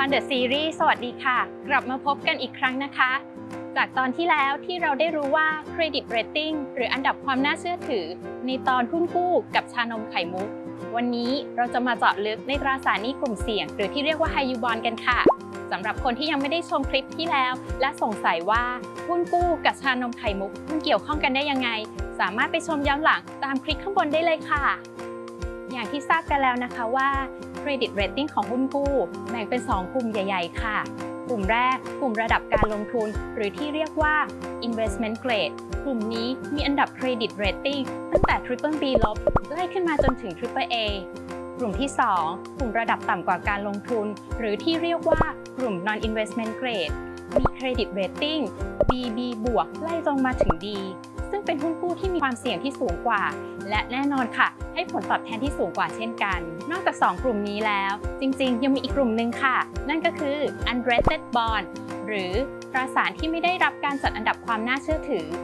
Bond The Series สวัสดีค่ะกลับมาพบกันอีกครั้งนะคะจากตอนที่แล้วที่เราได้รู้ว่า Credit Rating หรืออันดับความน่าเชื่อถือในตอนหุ้นกู้กับชานมไข่มุกวันนี้เราจะมาเจาะลึกในตราสารหนี้กลุ่มเสี่ยงหรือที่เรียกว่า High Yield Bond กันค่ะสำหรับคนที่ยังไม่ได้ชมคลิปที่แล้วและสงสัยว่าหุ้นกู้กับชานมไข่มุกมันเกี่ยวข้องกันได้ยังไงสามารถไปชมย้อนหลังตามคลิปข้างบนได้เลยค่ะอย่างที่ทราบกันแล้วนะคะว่า Credit Rating ของหุ้นกู้แบ่งเป็น 2 กลุ่มใหญ่ๆค่ะกลุ่มแรกกลุ่มระดับการลงทุนหรือที่เรียกว่า Investment Grade กลุ่มนี้มีอันดับ Credit Rating ตั้งแต่ Triple B ลบไล่ขึ้นมาจนถึง Triple A กลุ่มที่ 2 กลุ่มระดับต่ำกว่าการลงทุนหรือที่เรียกว่ากลุ่ม Non-Investment Grade มี Credit Rating BB บวกไล่ลงมาถึง D ซึ่งเป็นหุ้นกู้ที่มีความเสี่ยงที่สูงกว่าและแน่นอนค่ะให้ผลตอบแทนที่สูงกว่าเช่นกันนอกจาก 2 กลุ่มนี้แล้วจริงๆยังมีอีกกลุ่มหนึ่งค่ะนั่นก็คือ Unrated Bond หรือตราสารที่ไม่ได้รับการจัดอันดับความน่าเชื่อถือ